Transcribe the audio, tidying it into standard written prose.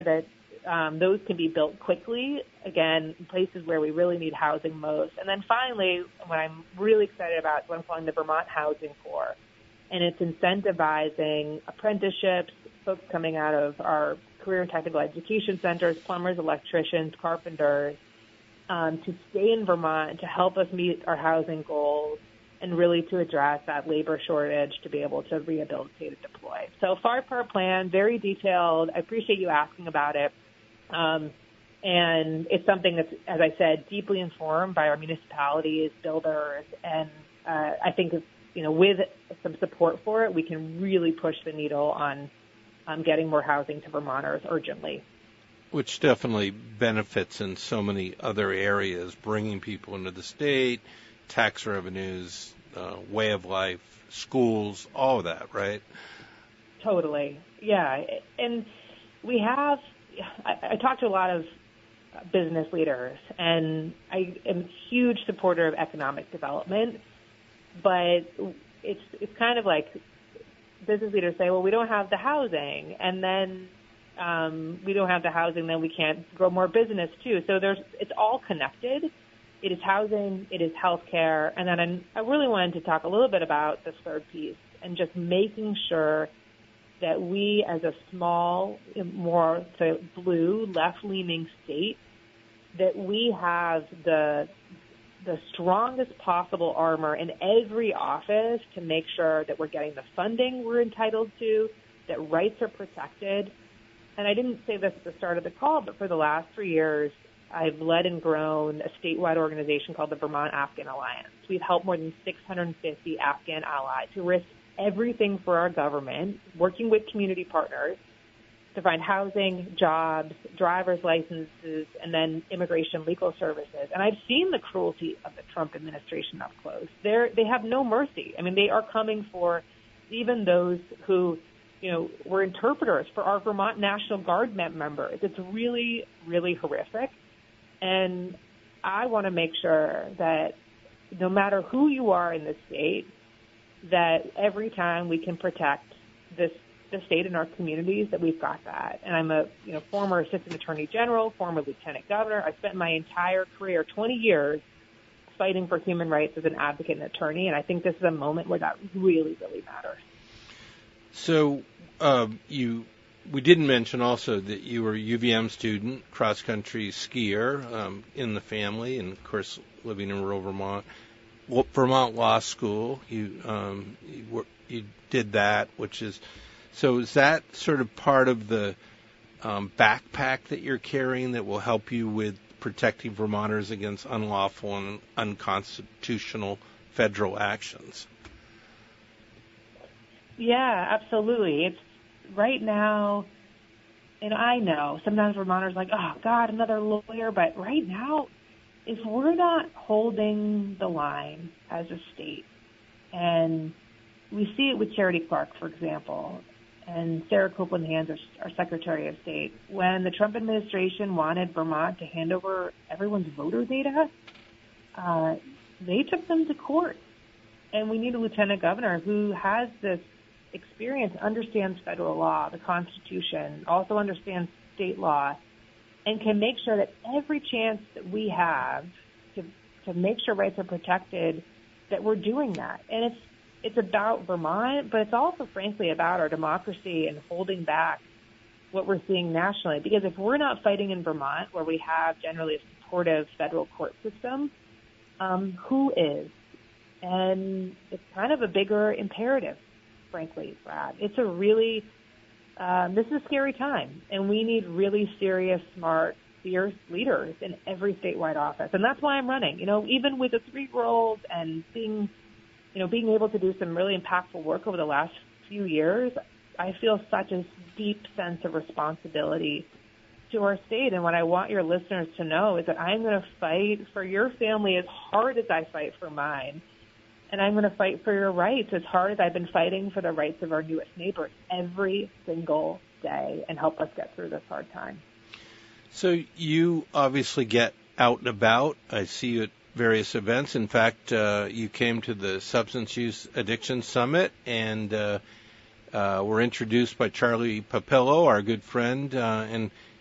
that those can be built quickly, again, in places where we really need housing most. And then finally, what I'm really excited about is what I'm calling the Vermont Housing Corps. And it's incentivizing apprenticeships, folks coming out of our career and technical education centers, plumbers, electricians, carpenters, to stay in Vermont to help us meet our housing goals and really to address that labor shortage to be able to rehabilitate and deploy. So five-part plan, very detailed. I appreciate you asking about it. And it's something that's, as I said, deeply informed by our municipalities, builders, and I think, with some support for it, we can really push the needle on getting more housing to Vermonters urgently. Which definitely benefits in so many other areas, bringing people into the state, tax revenues, way of life, schools, all of that, right? Totally, yeah. And we have, I talk to a lot of business leaders, and I am a huge supporter of economic development, but it's kind of like business leaders say, well, we don't have the housing, and then we don't have the housing, then we can't grow more business too. So it's all connected. It is housing, it is healthcare, and then I really wanted to talk a little bit about this third piece and just making sure that we, as a small, more blue, left-leaning state, that we have the strongest possible armor in every office to make sure that we're getting the funding we're entitled to, that rights are protected. And I didn't say this at the start of the call, but for the last 3 years, I've led and grown a statewide organization called the Vermont Afghan Alliance. We've helped more than 650 Afghan allies who risk everything for our government, working with community partners to find housing, jobs, driver's licenses, and then immigration legal services. And I've seen the cruelty of the Trump administration up close. They have no mercy. I mean, they are coming for even those who, were interpreters for our Vermont National Guard members. It's really, really horrific. And I want to make sure that no matter who you are in the state, that every time we can protect the state and our communities, that we've got that. And I'm a former assistant attorney general, former lieutenant governor. I spent my entire career, 20 years, fighting for human rights as an advocate and attorney, and I think this is a moment where that really, really matters. So we didn't mention also that you were a UVM student, cross-country skier in the family, and, of course, living in rural Vermont. Vermont Law School, you did that, so is that sort of part of the backpack that you're carrying that will help you with protecting Vermonters against unlawful and unconstitutional federal actions? Yeah, absolutely. It's right now, and I know sometimes Vermonters are like, oh, God, another lawyer, but right now, if we're not holding the line as a state, and we see it with Charity Clark, for example, and Sarah Copeland Hands, our Secretary of State, when the Trump administration wanted Vermont to hand over everyone's voter data, they took them to court. And we need a lieutenant governor who has this experience, understands federal law, the Constitution, also understands state law, and can make sure that every chance that we have to make sure rights are protected, that we're doing that. And it's about Vermont, but it's also, frankly, about our democracy and holding back what we're seeing nationally. Because if we're not fighting in Vermont, where we have generally a supportive federal court system, who is? And it's kind of a bigger imperative, frankly, Brad. It's a really this is a scary time, and we need really serious, smart, fierce leaders in every statewide office. And that's why I'm running. Even with a 3-year-old and being able to do some really impactful work over the last few years, I feel such a deep sense of responsibility to our state. And what I want your listeners to know is that I'm going to fight for your family as hard as I fight for mine. And I'm going to fight for your rights as hard as I've been fighting for the rights of our newest neighbors every single day, and help us get through this hard time. So you obviously get out and about. I see you at various events. In fact, you came to the Substance Use Addiction Summit, and were introduced by Charlie Papillo, our good friend, and